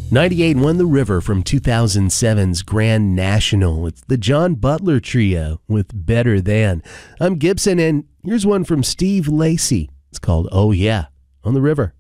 98 won The River from 2007's Grand National. It's the John Butler Trio with Better Than. I'm Gibson, and here's one from Steve Lacy. It's called Oh Yeah on The River.